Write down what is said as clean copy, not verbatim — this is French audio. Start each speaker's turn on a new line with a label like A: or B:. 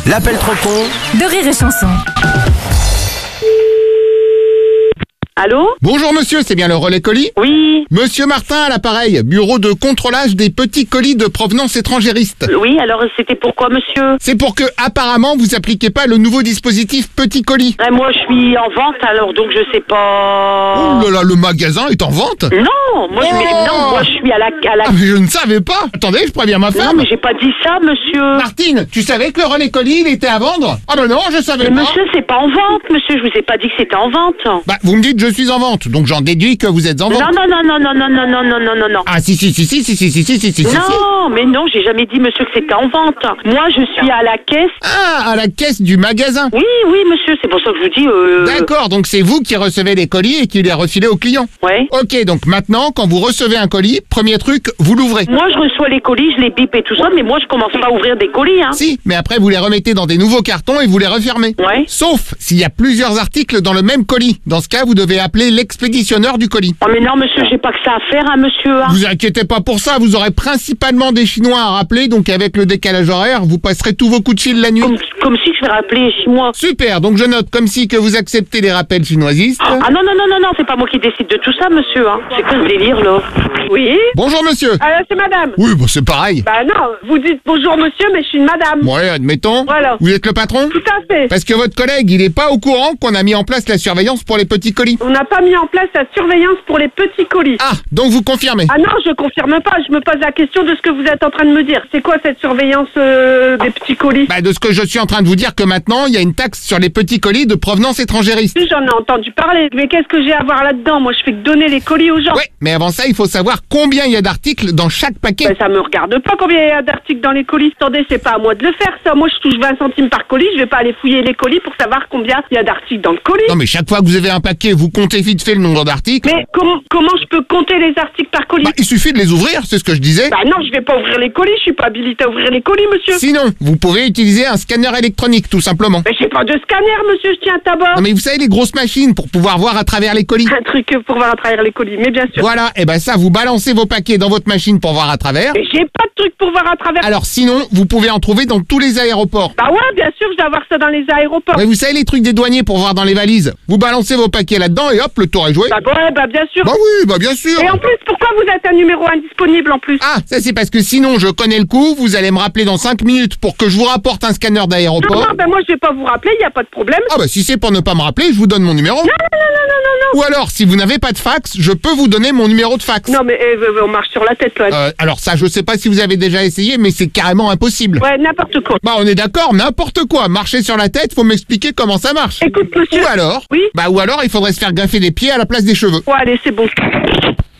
A: L'appel trop con
B: de Rire et Chanson.
C: Allô?
D: Bonjour monsieur, c'est bien le relais colis?
C: Oui.
D: Monsieur Martin à l'appareil, bureau de contrôlage des petits colis de provenance étrangériste.
C: Oui, alors c'était pourquoi, monsieur?
D: C'est pour que, apparemment, vous appliquez pas le nouveau dispositif petit colis.
C: Moi, je suis en vente, alors donc je sais pas...
D: Oh là là, le magasin est en vente?
C: Non, moi, moi je suis à la...
D: Ah mais je ne savais pas. Attendez, je préviens ma
C: Non,
D: femme.
C: mais j'ai pas dit ça, monsieur.
D: Martine, tu savais que le relais colis, il était à vendre? Ah ben non, je savais
C: Mais
D: pas.
C: monsieur, c'est pas en vente, monsieur, je vous ai pas dit que c'était en vente.
D: Bah, vous me dites je suis en vente, donc j'en déduis que vous êtes en vente.
C: Non.
D: Ah si.
C: Non, mais non, j'ai jamais dit, monsieur, que c'était en vente. Moi, je suis à la caisse.
D: Ah, à la caisse du magasin.
C: Oui, monsieur, c'est pour ça que je vous dis...
D: D'accord, donc c'est vous qui recevez les colis et qui les refilez aux clients.
C: Ouais.
D: Ok, donc maintenant, quand vous recevez un colis, premier truc, vous l'ouvrez.
C: Moi, je reçois les colis, je les bip et tout ça, mais moi, je commence pas à ouvrir des colis, hein.
D: Si, mais après vous les remettez dans des nouveaux cartons et vous les refermez.
C: Ouais.
D: Sauf s'il y a plusieurs articles dans le même colis. Dans ce cas, vous devez appeler l'expéditionneur du colis.
C: Oh, mais non, monsieur, j'ai pas que ça à faire, hein, monsieur. Hein.
D: Vous inquiétez pas pour ça, vous aurez principalement des Chinois à rappeler, donc avec le décalage horaire, vous passerez tous vos coups de fil la nuit.
C: Comme si je vais rappeler chez moi.
D: Super, donc je note comme si que vous acceptez les rappels chinoisistes.
C: Ah non, c'est pas moi qui décide de tout ça, monsieur. Hein. C'est quoi ce délire, là?
E: Oui,
D: Bonjour monsieur.
E: c'est madame.
D: Oui, bah c'est pareil.
E: Bah non, vous dites bonjour monsieur, mais je suis une madame.
D: Ouais, admettons.
E: Voilà.
D: Vous êtes le patron?
E: Tout à fait.
D: Parce que votre collègue, il est pas au courant qu'on a mis en place la surveillance pour les petits colis.
E: On n'a pas mis en place la surveillance pour les petits colis.
D: Ah, donc vous confirmez?
E: Ah non, je confirme pas, je me pose la question de ce que vous êtes en train de me dire. C'est quoi cette surveillance des petits colis?
D: Bah de ce que je suis en train de vous dire que maintenant, il y a une taxe sur les petits colis de provenance étrangériste.
E: J'en ai entendu parler, mais qu'est-ce que j'ai à voir là-dedans? Moi, je fais que donner les colis aux gens.
D: Ouais, mais avant ça, il faut savoir combien il y a d'articles dans chaque paquet.
E: Ben, ça me regarde pas combien il y a d'articles dans les colis. Attendez, c'est pas à moi de le faire, ça. Moi, je touche 20 centimes par colis, je vais pas aller fouiller les colis pour savoir combien il y a d'articles dans le colis.
D: Non mais chaque fois que vous avez un paquet, vous comptez vite fait le nombre d'articles.
E: Mais comment je peux compter les articles par colis?
D: Bah, il suffit de les ouvrir, c'est ce que je disais.
E: Bah non, je vais pas ouvrir les colis, je suis pas habilité à ouvrir les colis, monsieur.
D: Sinon, vous pouvez utiliser un scanner électronique, tout simplement.
E: Mais j'ai pas de scanner, monsieur, je tiens un tabac.
D: Non mais vous savez, les grosses machines pour pouvoir voir à travers les colis.
E: Un truc pour voir à travers les colis, mais bien sûr.
D: Voilà, et ben ça, vous balancez vos paquets dans votre machine pour voir à travers.
E: Mais j'ai pas de truc pour voir à travers.
D: Alors sinon, vous pouvez en trouver dans tous les aéroports.
E: Bah ouais, bien sûr, je dois avoir ça dans les aéroports.
D: Mais vous savez les trucs des douaniers pour voir dans les valises. Vous balancez vos paquets là-dedans et hop, le tour est joué.
E: Bah ouais, bah bien sûr.
D: Bah oui, bah bien sûr.
E: Et en plus, pourquoi vous êtes un numéro indisponible en plus?
D: Ah, ça c'est parce que sinon je connais le coup, vous allez me rappeler dans 5 minutes pour que je vous rapporte un scanner
E: Non,
D: d'aéroport.
E: bah moi je vais pas vous rappeler, y a pas de problème.
D: Ah bah si c'est pour ne pas me rappeler, je vous donne mon numéro.
E: Non.
D: Ou alors, si vous n'avez pas de fax, je peux vous donner mon numéro de fax.
E: Non mais on marche sur la tête là.
D: Alors ça, je sais pas si vous avez déjà essayé, mais c'est carrément impossible.
E: Ouais, n'importe quoi.
D: Bah on est d'accord, n'importe quoi. Marcher sur la tête, faut m'expliquer comment ça marche.
E: Écoute monsieur.
D: Ou alors,
E: Oui.
D: Bah ou alors il faudrait se faire greffer des pieds à la place des cheveux.
E: Ouais, allez, c'est bon.